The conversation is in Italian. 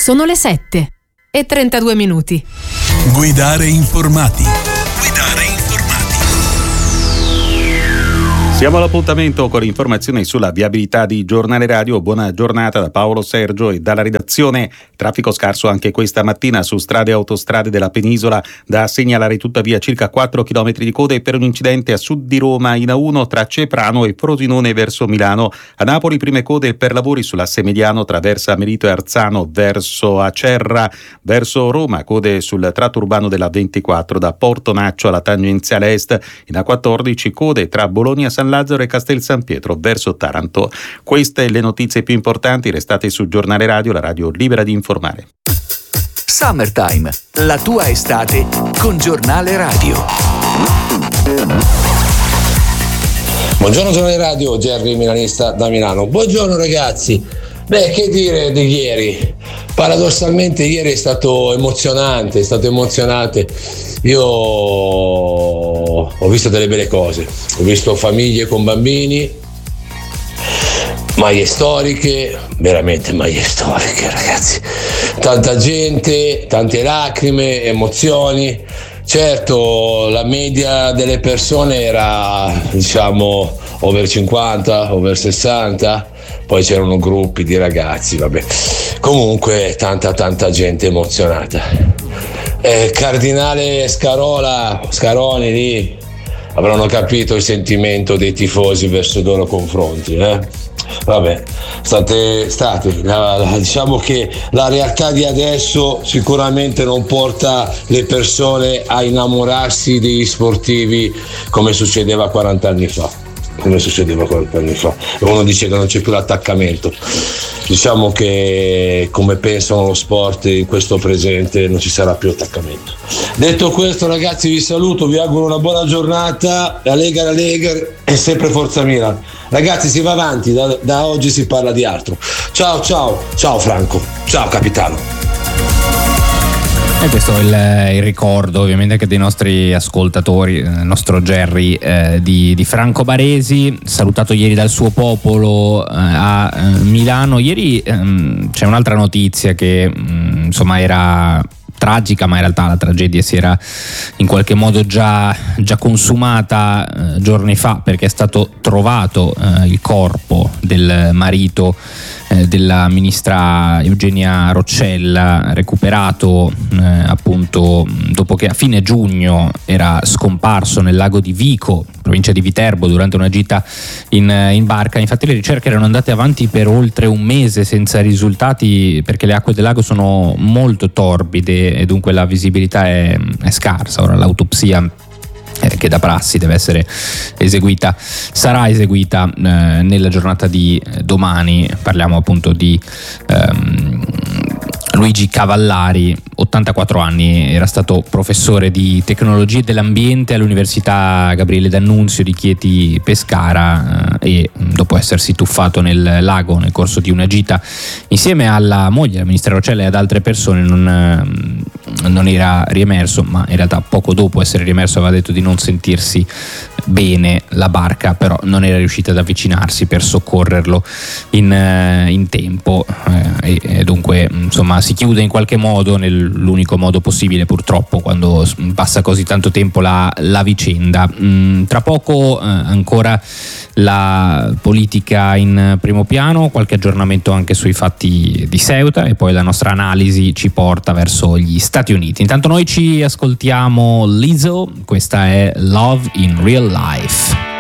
Sono le 7:32. Guidare informati. Siamo all'appuntamento con informazioni sulla viabilità di Giornale Radio. Buona giornata da Paolo Sergio e dalla redazione. Traffico scarso anche questa mattina su strade e autostrade della penisola. Da segnalare tuttavia circa 4 km di code per un incidente a sud di Roma in A1 tra Ceprano e Frosinone verso Milano. A Napoli prime code per lavori sull'asse mediano tra Versa Merito e Arzano verso Acerra. Verso Roma code sul tratto urbano della 24 da Porto Naccio alla tangenziale est. In A14 code tra Bologna San Lazzaro e Castel San Pietro verso Taranto. Queste le notizie più importanti. Restate su Giornale Radio, la radio libera di informare. Summertime, la tua estate con Giornale Radio. Buongiorno Giornale Radio, Gerry milanista da Milano. Buongiorno ragazzi. Che dire di ieri? Paradossalmente ieri è stato emozionante. Io ho visto delle belle cose, ho visto famiglie con bambini, maglie storiche, veramente maglie storiche ragazzi, tanta gente, tante lacrime, emozioni. Certo, la media delle persone era over 50, over 60, poi c'erano gruppi di ragazzi, vabbè. Comunque tanta gente emozionata. Cardinale Scaroni lì avranno capito il sentimento dei tifosi verso i loro confronti, Vabbè, diciamo che la realtà di adesso sicuramente non porta le persone a innamorarsi degli sportivi come succedeva 40 anni fa. Uno dice che non c'è più l'attaccamento. Diciamo che come pensano lo sport in questo presente non ci sarà più attaccamento. Detto questo ragazzi, vi saluto, vi auguro una buona giornata. La Lega e sempre Forza Milan. Ragazzi, si va avanti, da oggi si parla di altro. Ciao Franco, ciao capitano. E questo è il ricordo ovviamente anche dei nostri ascoltatori, il nostro Gerry di Franco Baresi, salutato ieri dal suo popolo a Milano. Ieri c'è un'altra notizia che era tragica, ma in realtà la tragedia si era in qualche modo già consumata giorni fa, perché è stato trovato il corpo del marito della ministra Eugenia Roccella, recuperato appunto dopo che a fine giugno era scomparso nel lago di Vico, provincia di Viterbo, durante una gita in barca. Infatti le ricerche erano andate avanti per oltre un mese senza risultati, perché le acque del lago sono molto torbide e dunque la visibilità è scarsa. Ora l'autopsia che da prassi deve essere eseguita sarà eseguita nella giornata di domani. Parliamo appunto di Luigi Cavallari, 84 anni, era stato professore di tecnologie dell'ambiente all'Università Gabriele D'Annunzio di Chieti Pescara e dopo essersi tuffato nel lago nel corso di una gita insieme alla moglie, la ministra Roccella, e ad altre persone non era riemerso, ma in realtà poco dopo essere riemerso aveva detto di non sentirsi bene. La barca però non era riuscita ad avvicinarsi per soccorrerlo in tempo e dunque si chiude in qualche modo, nell'unico modo possibile purtroppo quando passa così tanto tempo la vicenda. Tra poco ancora la politica in primo piano, qualche aggiornamento anche sui fatti di Ceuta e poi la nostra analisi ci porta verso gli Stati Uniti. Intanto noi ci ascoltiamo Lizzo, questa è Love in Real Life.